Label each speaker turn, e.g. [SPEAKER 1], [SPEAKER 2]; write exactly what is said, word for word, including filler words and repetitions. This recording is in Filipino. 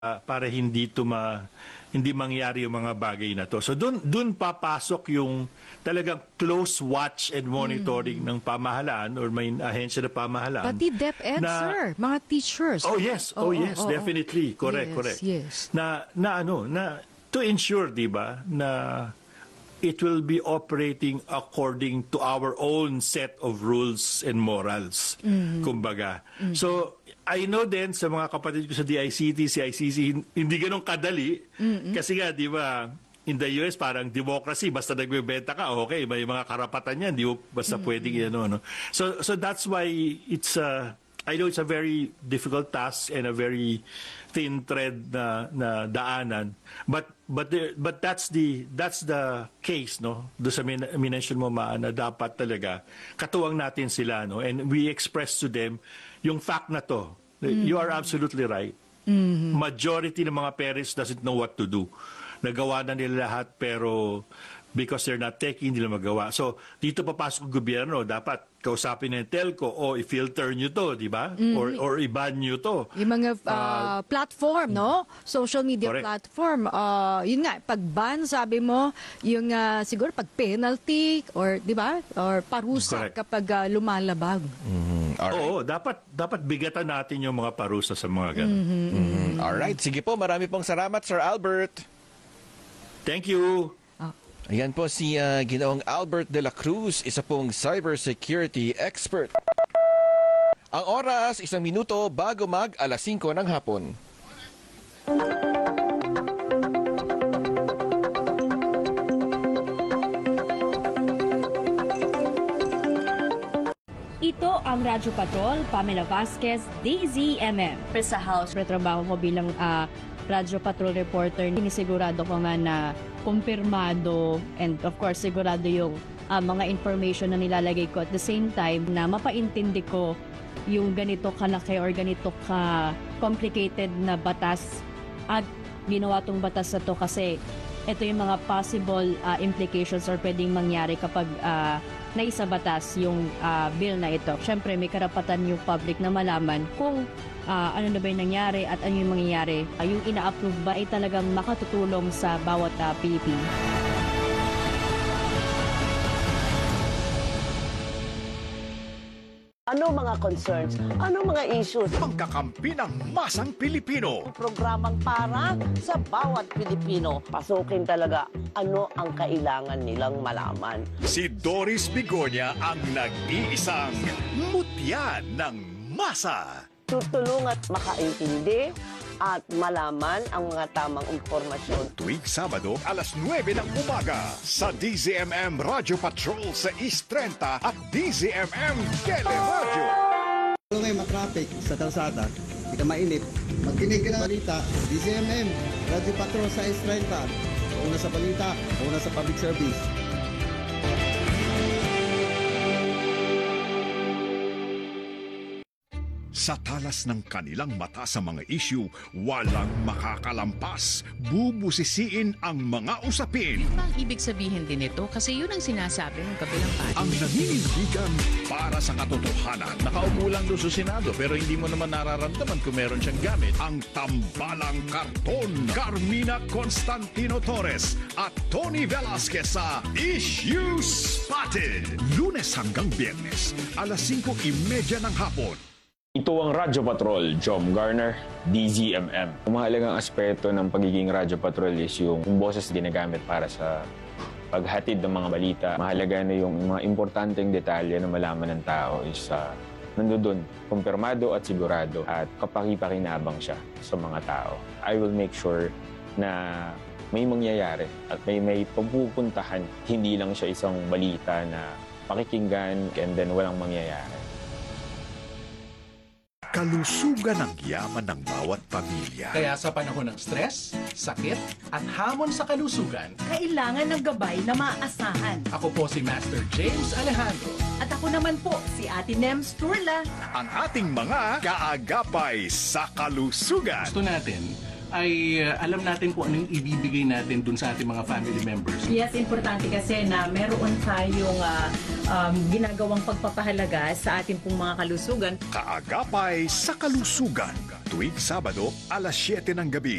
[SPEAKER 1] uh, para hindi tuma hindi mangyari yung mga bagay na to. So doon doon papasok yung talagang close watch and monitoring mm. ng pamahalaan or may ahensya na pamahalaan.
[SPEAKER 2] Pati DepEd,
[SPEAKER 1] na,
[SPEAKER 2] sir, mga teachers.
[SPEAKER 1] Oh yes, oh, oh yes, oh, definitely. Oh. Correct,
[SPEAKER 2] yes,
[SPEAKER 1] correct.
[SPEAKER 2] Yes.
[SPEAKER 1] Na na ano, na to ensure, 'di ba, na it will be operating according to our own set of rules and morals. Mm. Kumbaga. Mm. So I know din sa mga kapatid ko sa D I C T, C I C C, hindi ganun kadali. Mm-hmm. Kasi nga, di ba, in the U S parang democracy, basta nagbebenta ka, okay, may mga karapatan yan, di ba, basta mm-hmm. pwedeng yan, no? So, so that's why it's, uh, I know it's a very difficult task and a very thin thread na, na daanan. But, but, there, but that's the, that's the case, no? Doon sa min minention mo, Ma, na dapat talaga katuwang natin sila, no? And we express to them yung fact na to. Mm-hmm. You are absolutely right. Mm-hmm. Majority ng mga parents doesn't know what to do. Nagawa na nila lahat pero because they're not taking, hindi nila magawa. So, dito papasok ang gobyerno. Dapat kausapin ng telco o i-filter nyo to, di ba? Mm-hmm. Or, or i-ban nyo to.
[SPEAKER 2] Yung mga uh, uh, platform, no? Social media correct. Platform. Uh, yun nga, pag-ban, sabi mo, yung uh, siguro pag-penalty or, di ba? Or parusa correct. Kapag uh, lumalabag.
[SPEAKER 3] Mm-hmm. Alright.
[SPEAKER 1] Oo, dapat dapat bigatan natin yung mga parusa sa mga ganun.
[SPEAKER 2] Mm-hmm, mm-hmm.
[SPEAKER 3] Alright, sige po, marami pong salamat, Sir Albert.
[SPEAKER 1] Thank you.
[SPEAKER 2] Oh.
[SPEAKER 3] Ayan po si uh, Ginoong Albert de la Cruz, isa pong cybersecurity expert. Ang oras, isang minuto bago mag alas singko ng hapon.
[SPEAKER 4] Ito ang Radyo Patrol, Pamela Vasquez, D Z M M. Sa House, retrabaho ko bilang uh, Radyo Patrol reporter. Sinisigurado ko nga na kumpirmado and of course sigurado yung uh, mga information na nilalagay ko. At the same time na mapaintindi ko yung ganito kalaki or ganito ka-complicated na batas at ginawa tong batas na to kasi ito yung mga possible uh, implications or pwedeng mangyari kapag uh, naisabatas yung uh, bill na ito. Siyempre, may karapatan yung public na malaman kung uh, ano na ba yung nangyari at ano yung mangyayari. Uh, yung ina-approve ba ay talagang makatutulong sa bawat uh, Pilipino.
[SPEAKER 5] Ano mga concerns? Ano mga issues?
[SPEAKER 6] Pangkakampi ng masang Pilipino.
[SPEAKER 5] Programang para sa bawat Pilipino. Pasukin talaga ano ang kailangan nilang malaman.
[SPEAKER 6] Si Doris Bigonya ang nag-iisang mutya ng masa.
[SPEAKER 5] Tutulong at makaintindi at malaman ang mga tamang impormasyon.
[SPEAKER 6] Tuwing Sabado, alas nuwebe ng umaga sa D Z M M Radio Patrol sa East thirty at D Z M M Teleradio.
[SPEAKER 7] Kung may matraffic sa kalsada, hindi ka mainip, magkinig ka ng balita, D Z M M Radio Patrol sa East thirty. Una sa balita, una sa public service.
[SPEAKER 6] Sa talas ng kanilang mata sa mga issue, walang makakalampas. Bubusisiin ang mga usapin.
[SPEAKER 8] Ano ang ibig sabihin din ito? Kasi yun ang sinasabi ng kabilang party.
[SPEAKER 6] Ang naninindigan para sa katotohanan.
[SPEAKER 9] Nakaupo lang doon sa Senado pero hindi mo naman nararamdaman kung meron siyang gamit.
[SPEAKER 6] Ang tambalang karton. Carmina Constantino Torres at Tony Velasquez sa Issue Spotted. Lunes hanggang Biyernes, alas singko trenta ng hapon.
[SPEAKER 10] Ito ang Radyo Patrol, Jom Garner, D Z M M. Ang mahalagang aspeto ng pagiging Radyo Patrol is yung, yung boses ginagamit para sa paghatid ng mga balita. Mahalaga na yung mga importanteng detalye na malaman ng tao is uh, nandoon, kumpirmado at sigurado at kapakipakinabang siya sa mga tao. I will make sure na may mangyayari at may, may pagpupuntahan. Hindi lang siya isang balita na pakikinggan and then walang mangyayari.
[SPEAKER 6] Kalusugan ang yaman ng bawat pamilya.
[SPEAKER 11] Kaya sa panahon ng stress, sakit, at hamon sa kalusugan,
[SPEAKER 12] kailangan ng gabay na maaasahan.
[SPEAKER 11] Ako po si Master James Alejandro.
[SPEAKER 12] At ako naman po si Ate Nems Turla.
[SPEAKER 6] Ang ating mga kaagapay sa kalusugan.
[SPEAKER 11] Gusto natin ay uh, alam natin kung anong ibibigay natin dun sa ating mga family members.
[SPEAKER 12] Yes, importante kasi na meron tayong uh, um, ginagawang pagpapahalaga sa ating pong mga kalusugan.
[SPEAKER 6] Kaagapay sa kalusugan. Tuwing Sabado, alas siyete ng gabi.